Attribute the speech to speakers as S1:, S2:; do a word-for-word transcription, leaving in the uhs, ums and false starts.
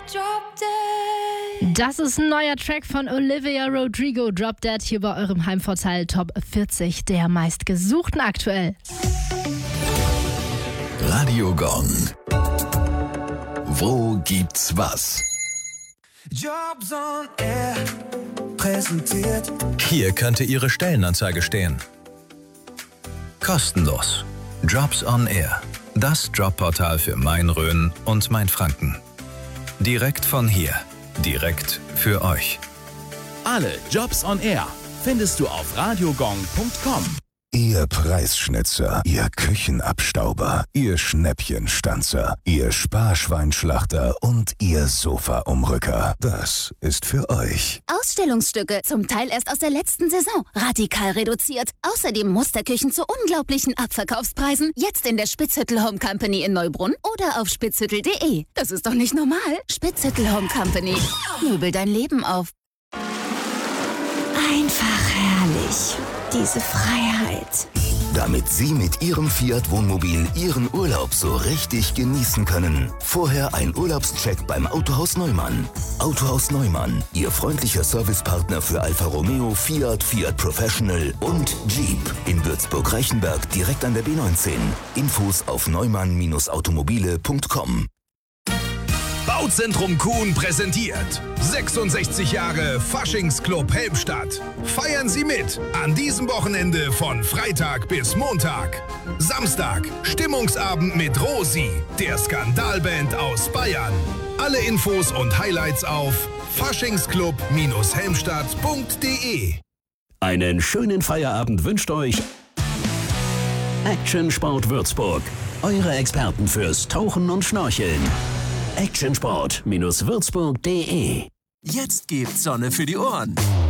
S1: Das ist ein neuer Track von Olivia Rodrigo, Drop Dead, hier bei eurem Heimvorteil Top vierzig der meistgesuchten aktuell.
S2: Radio Gong. Wo gibt's was?
S3: Jobs on Air präsentiert.
S2: Hier könnte Ihre Stellenanzeige stehen. Kostenlos. Jobs on Air. Das Jobportal für Main-Rhön und Main-Franken. Direkt von hier. Direkt für euch.
S4: Alle Jobs on Air findest du auf radiogong punkt com.
S5: Ihr Preisschnitzer, Ihr Küchenabstauber, Ihr Schnäppchenstanzer, Ihr Sparschweinschlachter und Ihr Sofaumrücker. Das ist für euch.
S6: Ausstellungsstücke, zum Teil erst aus der letzten Saison. Radikal reduziert. Außerdem Musterküchen zu unglaublichen Abverkaufspreisen. Jetzt in der Spitzhüttel Home Company in Neubrunn oder auf spitzhüttel punkt de. Das ist doch nicht normal. Spitzhüttel Home Company. Möbel dein Leben auf.
S7: Einfach herrlich. Diese Freiheit.
S5: Damit Sie mit Ihrem Fiat Wohnmobil Ihren Urlaub so richtig genießen können. Vorher ein Urlaubscheck beim Autohaus Neumann. Autohaus Neumann, Ihr freundlicher Servicepartner für Alfa Romeo, Fiat, Fiat Professional und Jeep. In Würzburg-Reichenberg direkt an der B neunzehn. Infos auf neumann Bindestrich automobile punkt com.
S8: Bauzentrum Kuhn präsentiert sechsundsechzig Jahre Faschingsclub Helmstadt. Feiern Sie mit an diesem Wochenende von Freitag bis Montag. Samstag Stimmungsabend mit Rosi, der Skandalband aus Bayern. Alle Infos und Highlights auf faschingsclub Helmstadt punkt de.
S9: Einen schönen Feierabend wünscht euch Action Sport Würzburg. Eure Experten fürs Tauchen und Schnorcheln. actionsport Würzburg punkt de.
S3: Jetzt gibt's Sonne für die Ohren.